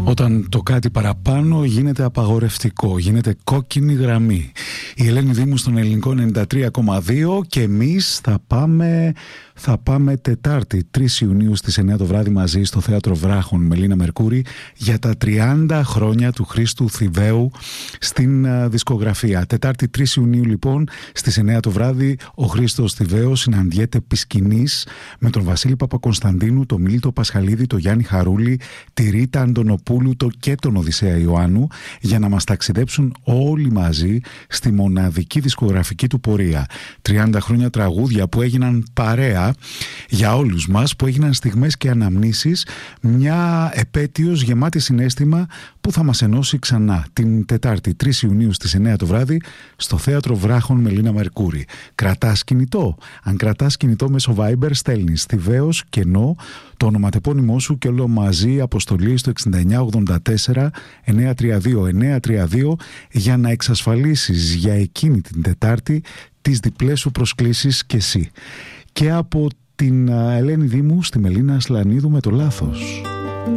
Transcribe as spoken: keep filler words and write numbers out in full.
Όταν το κάτι παραπάνω γίνεται απαγορευτικό, γίνεται κόκκινη γραμμή. Η Ελένη Δήμου στον Ελληνικό ενενήντα τρία κόμμα δύο και εμείς θα πάμε, θα πάμε Τετάρτη τρεις Ιουνίου στις εννιά το βράδυ μαζί στο Θέατρο Βράχων με Λίνα Μερκούρη για τα τριάντα χρόνια του Χρήστου Θηβαίου στην uh, δισκογραφία. Τετάρτη τρεις Ιουνίου λοιπόν στις εννιά το βράδυ ο Χρήστος Θηβαίος συναντιέται επί σκηνής με τον Βασίλη Παπακωνσταντίνου, τον Μίλτο Πασχαλίδη, τον Γιάννη Χαρούλη, τη Ρίτα Αντωνοπούλου το και τον Οδυσσέα Ιωάννου για να μας ταξιδέψουν όλοι μαζί στη μοναδική δισκογραφική του πορεία. τριάντα χρόνια τραγούδια που έγιναν παρέα για όλους μας, που έγιναν στιγμές και αναμνήσεις, μια επέτειος γεμάτη συναίσθημα που θα μας ενώσει ξανά την Τετάρτη τρεις Ιουνίου στις εννιά το βράδυ στο Θέατρο Βράχων με Λίνα Μερκούρη. Κρατάς κινητό? Αν κρατάς κινητό μέσω Viber στέλνεις Θηβαίος κενό το ονοματεπώνυμό σου και όλο μαζί αποστολή στο εξήντα εννιά ογδόντα τέσσερα εννιακόσια τριάντα δύο εννιακόσια τριάντα δύο για να εξασφαλίσεις για εκείνη την Τετάρτη τις διπλές σου προσκλήσεις και εσύ. Και από την Ελένη Δήμου στη Μελίνα Ασλανίδου με το λάθος.